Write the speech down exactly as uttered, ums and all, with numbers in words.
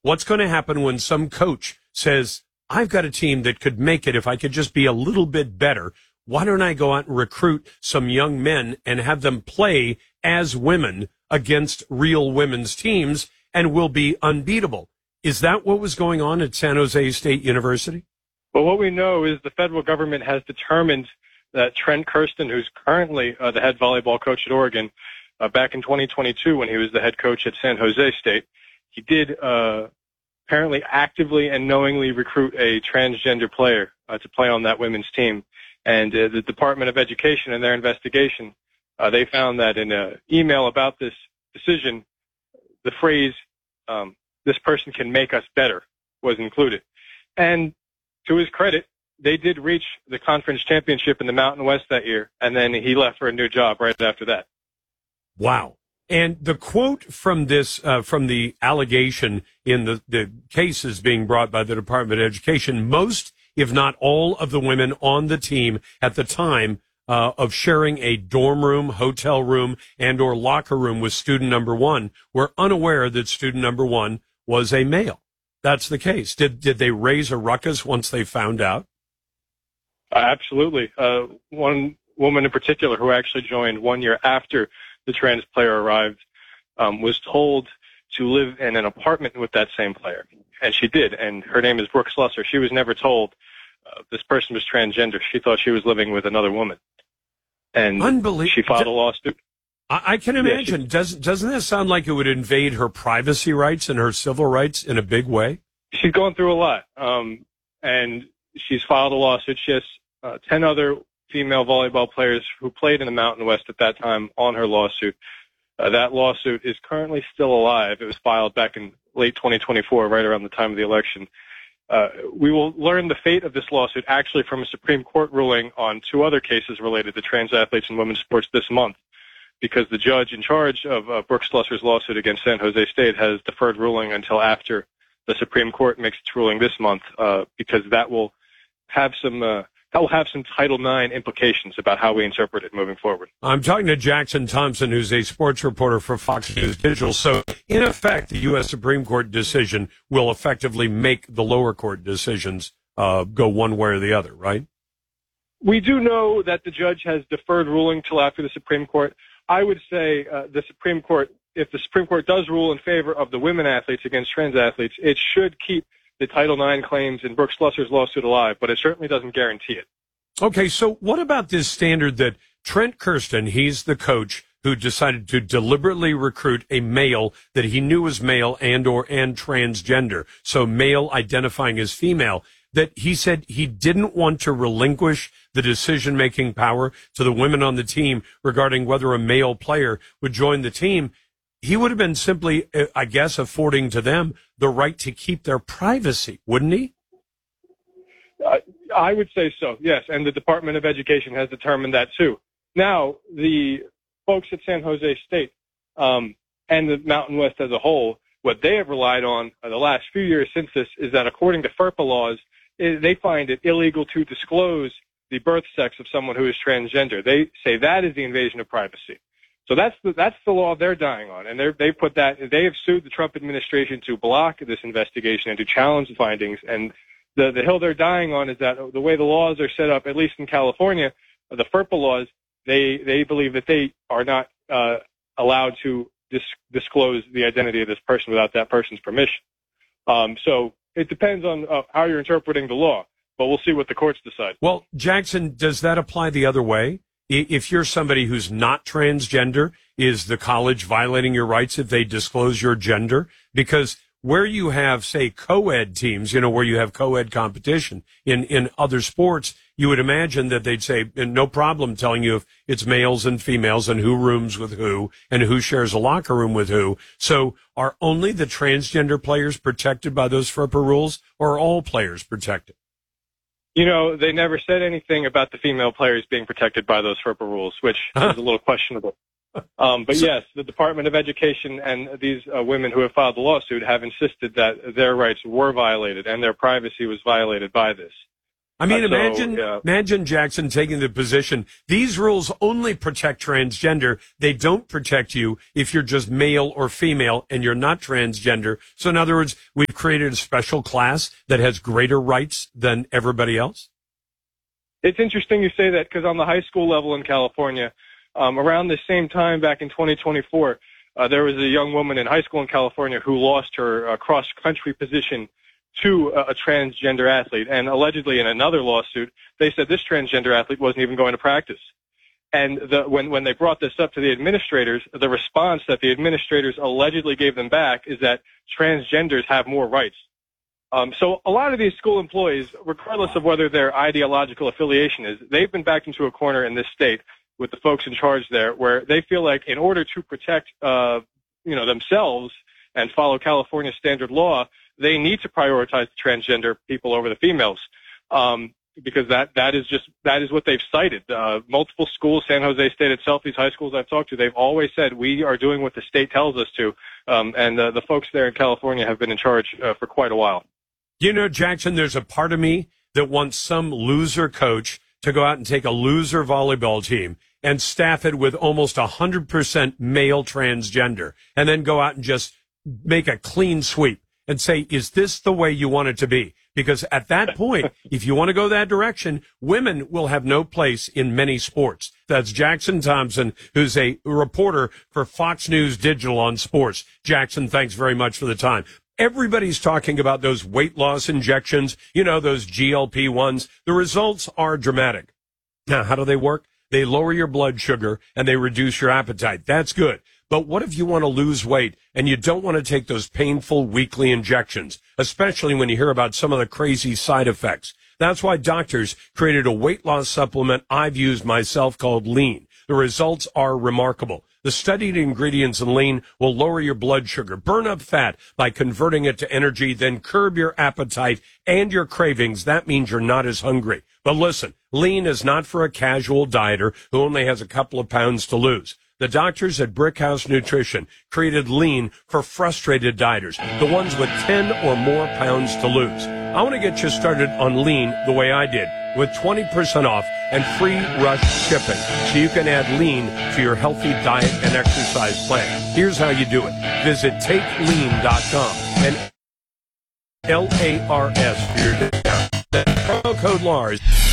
What's going to happen when some coach says, I've got a team that could make it if I could just be a little bit better? Why don't I go out and recruit some young men and have them play as women against real women's teams and will be unbeatable? Is that what was going on at San Jose State University? Well, what we know is the federal government has determined that Trent Kirsten, who's currently uh, the head volleyball coach at Oregon, uh, back in twenty twenty-two when he was the head coach at San Jose State, he did uh, apparently actively and knowingly recruit a transgender player uh, to play on that women's team. And uh, the Department of Education, in their investigation, uh, they found that in an email about this decision, the phrase, um, this person can make us better, was included. And to his credit, they did reach the conference championship in the Mountain West that year, and then he left for a new job right after that. Wow. And the quote from this, uh, from the allegation in the, the cases being brought by the Department of Education, most, if not all, of the women on the team at the time uh, of sharing a dorm room, hotel room, and or locker room with student number one were unaware that student number one was a male. That's the case. Did did they raise a ruckus once they found out? Uh, absolutely. Uh, one woman in particular who actually joined one year after the trans player arrived um, was told to live in an apartment with that same player. And she did. And her name is Brooke Slusser. She was never told uh, this person was transgender. She thought she was living with another woman. And she filed a lawsuit. I, I can imagine. Yeah, she, Does, doesn't this sound like it would invade her privacy rights and her civil rights in a big way? She's going through a lot. Um, and she's filed a lawsuit. She has uh, ten other female volleyball players who played in the Mountain West at that time on her lawsuit. Uh, that lawsuit is currently still alive. It was filed back in late twenty twenty-four, right around the time of the election. Uh, we will learn the fate of this lawsuit actually from a Supreme Court ruling on two other cases related to trans athletes in women's sports this month, because the judge in charge of uh, Brooke Slusser's lawsuit against San Jose State has deferred ruling until after the Supreme Court makes its ruling this month, uh, because that will have some uh, that will have some Title nine implications about how we interpret it moving forward. I'm talking to Jackson Thompson, who's a sports reporter for Fox News Digital. So, in effect, the U S Supreme Court decision will effectively make the lower court decisions uh, go one way or the other, right? We do know that the judge has deferred ruling till after the Supreme Court. I would say uh, the Supreme Court, if the Supreme Court does rule in favor of the women athletes against trans athletes, it should keep the Title nine claims in Brooke Slusser's lawsuit alive, but it certainly doesn't guarantee it. Okay, so what about this standard that Trent Kirsten, he's the coach who decided to deliberately recruit a male that he knew was male and or and transgender, so male identifying as female, that he said he didn't want to relinquish the decision-making power to the women on the team regarding whether a male player would join the team. He would have been simply, I guess, affording to them the right to keep their privacy, wouldn't he? Uh, I would say so, yes, and the Department of Education has determined that too. Now, the folks at San Jose State um, and the Mountain West as a whole, what they have relied on uh, the last few years since this is that according to FERPA laws, it, they find it illegal to disclose the birth sex of someone who is transgender. They say that is the invasion of privacy. So that's the, that's the law they're dying on, and they put that. They have sued the Trump administration to block this investigation and to challenge the findings. And the the hill they're dying on is that the way the laws are set up, at least in California, the FERPA laws, they they believe that they are not uh, allowed to dis- disclose the identity of this person without that person's permission. Um, so it depends on uh, how you're interpreting the law, but we'll see what the courts decide. Well, Jackson, does that apply the other way? If you're somebody who's not transgender, is the college violating your rights if they disclose your gender? Because where you have, say, co-ed teams, you know, where you have co-ed competition in, in other sports, you would imagine that they'd say, no problem telling you if it's males and females and who rooms with who and who shares a locker room with who. So are only the transgender players protected by those FERPA rules, or are all players protected? You know, they never said anything about the female players being protected by those FERPA rules, which is a little questionable. Um, but yes, the Department of Education and these uh, women who have filed the lawsuit have insisted that their rights were violated and their privacy was violated by this. I mean, Uh, so, imagine, yeah. imagine Jackson taking the position. These rules only protect transgender. They don't protect you if you're just male or female and you're not transgender. So in other words, we've created a special class that has greater rights than everybody else. It's interesting you say that because on the high school level in California, um, around the same time back in twenty twenty-four, uh, there was a young woman in high school in California who lost her uh, cross-country position to a, a transgender athlete. And allegedly in another lawsuit, they said this transgender athlete wasn't even going to practice. And the, when, when they brought this up to the administrators, the response that the administrators allegedly gave them back is that transgenders have more rights. Um, so a lot of these school employees, regardless of whether their ideological affiliation is, they've been backed into a corner in this state with the folks in charge there where they feel like in order to protect, uh, you know, themselves and follow California standard law, they need to prioritize the transgender people over the females, um, because that, that is just, that is what they've cited. Uh, multiple schools, San Jose State itself, these high schools I've talked to, they've always said we are doing what the state tells us to. Um, and uh, the folks there in California have been in charge uh, for quite a while. You know, Jackson, there's a part of me that wants some loser coach to go out and take a loser volleyball team and staff it with almost one hundred percent male transgender and then go out and just make a clean sweep and say, is this the way you want it to be? Because at that point, if you want to go that direction, women will have no place in many sports. That's Jackson Thompson, who's a reporter for Fox News Digital on sports. Jackson, thanks very much for the time. Everybody's talking about those weight loss injections, you know, those G L P ones. The results are dramatic. Now, how do they work? They lower your blood sugar and they reduce your appetite. That's good. But what if you want to lose weight and you don't want to take those painful weekly injections, especially when you hear about some of the crazy side effects? That's why doctors created a weight loss supplement I've used myself called Lean. The results are remarkable. The studied ingredients in Lean will lower your blood sugar, burn up fat by converting it to energy, then curb your appetite and your cravings. That means you're not as hungry. But listen, Lean is not for a casual dieter who only has a couple of pounds to lose. The doctors at Brickhouse Nutrition created Lean for frustrated dieters, the ones with ten or more pounds to lose. I want to get you started on Lean the way I did, with twenty percent off and free rush shipping, so you can add Lean to your healthy diet and exercise plan. Here's how you do it. Visit take lean dot com and L A R S for your discount. That's promo code Lars.